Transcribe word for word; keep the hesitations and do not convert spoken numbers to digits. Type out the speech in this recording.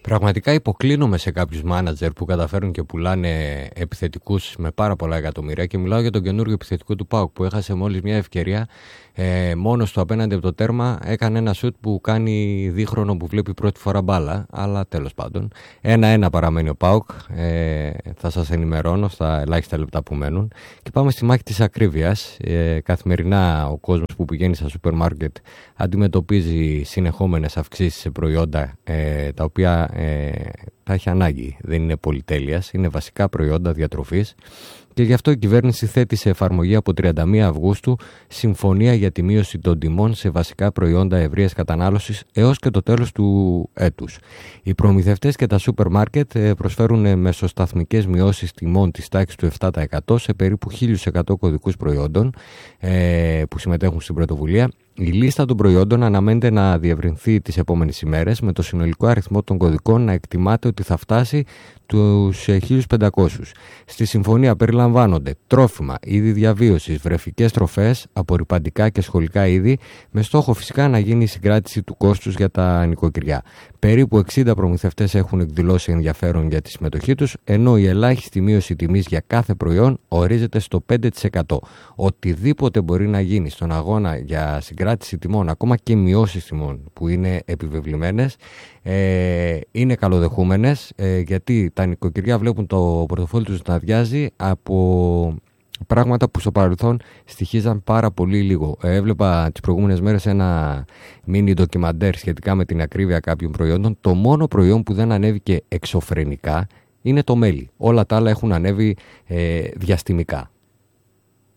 Πραγματικά υποκλίνομαι σε κάποιους μάνατζερ που καταφέρουν και πουλάνε επιθετικούς με πάρα πολλά εκατομμύρια, και μιλάω για τον καινούριο επιθετικό του ΠΑΟΚ που έχασε μόλις μια ευκαιρία. Ε, μόνος του απέναντι από το τέρμα έκανε ένα σουτ που κάνει δίχρονο που βλέπει πρώτη φορά μπάλα, αλλά τέλος πάντων ένα-ένα παραμένει ο ΠΑΟΚ. ε, θα σας ενημερώνω στα ελάχιστα λεπτά που μένουν, και πάμε στη μάχη της ακρίβειας. ε, καθημερινά ο κόσμος που πηγαίνει στα σούπερ μάρκετ αντιμετωπίζει συνεχόμενες αυξήσεις σε προϊόντα ε, τα οποία ε, τα έχει ανάγκη, δεν είναι πολυτέλειας, είναι βασικά προϊόντα διατροφής. Και γι' αυτό η κυβέρνηση θέτει σε εφαρμογή από τριάντα μία Αυγούστου συμφωνία για τη μείωση των τιμών σε βασικά προϊόντα ευρείας κατανάλωσης έως και το τέλος του έτους. Οι προμηθευτές και τα σούπερ μάρκετ προσφέρουν μεσοσταθμικές μειώσεις τιμών της τάξης του επτά τοις εκατό σε περίπου χίλια εκατό κωδικούς προϊόντων ε, που συμμετέχουν στην πρωτοβουλία. Η λίστα των προϊόντων αναμένεται να διευρυνθεί τις επόμενες ημέρες, με το συνολικό αριθμό των κωδικών να εκτιμάται ότι θα φτάσει τους χίλιους πεντακόσιους. Στη συμφωνία περιλαμβάνονται τρόφιμα, είδη διαβίωσης, βρεφικές τροφές, απορρυπαντικά και σχολικά είδη, με στόχο φυσικά να γίνει η συγκράτηση του κόστους για τα νοικοκυριά. Περίπου εξήντα προμηθευτές έχουν εκδηλώσει ενδιαφέρον για τη συμμετοχή τους, ενώ η ελάχιστη μείωση τιμής για κάθε προϊόν ορίζεται στο πέντε τοις εκατό. Οτιδήποτε μπορεί να γίνει στον αγώνα για συγκράτηση τιμών, ακόμα και μειώσεις τιμών που είναι επιβεβλημένες, ε, είναι καλοδεχούμενες, ε, γιατί τα νοικοκυριά βλέπουν το πορτοφόλι τους να αδειάζει από πράγματα που στο παρελθόν στοιχίζαν πάρα πολύ λίγο. Έβλεπα τις προηγούμενες μέρες ένα μίνι ντοκιμαντέρ σχετικά με την ακρίβεια κάποιων προϊόντων. Το μόνο προϊόν που δεν ανέβηκε εξωφρενικά είναι το μέλι. Όλα τα άλλα έχουν ανέβει ε, διαστημικά.